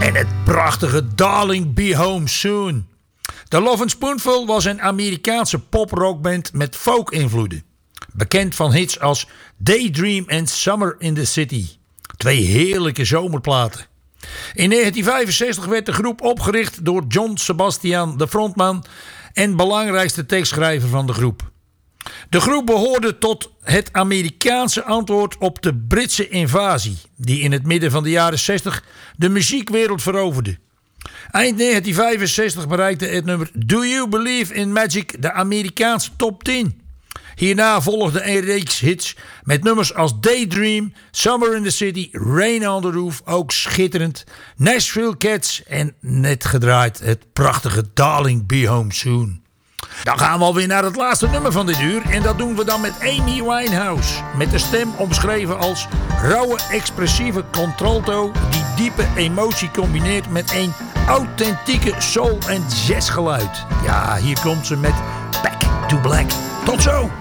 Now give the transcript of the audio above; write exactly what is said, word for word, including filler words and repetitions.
En het prachtige Darling Be Home Soon. The Lovin' Spoonful was een Amerikaanse pop-rockband met folk-invloeden. Bekend van hits als Daydream en Summer in the City. Twee heerlijke zomerplaten. In negentien vijfenzestig werd de groep opgericht door John Sebastian, de frontman en belangrijkste tekstschrijver van de groep. De groep behoorde tot het Amerikaanse antwoord op de Britse invasie, die in het midden van de jaren zestig de muziekwereld veroverde. Eind negentien vijfenzestig bereikte het nummer Do You Believe in Magic de Amerikaanse top tien. Hierna volgde een reeks hits met nummers als Daydream, Summer in the City, Rain on the Roof, ook schitterend, Nashville Cats en net gedraaid het prachtige Darling Be Home Soon. Dan gaan we alweer naar het laatste nummer van dit uur en dat doen we dan met Amy Winehouse. Met de stem omschreven als rauwe, expressieve contralto die diepe emotie combineert met een authentieke soul- en jazzgeluid. Ja, hier komt ze met Back to Black. Tot zo!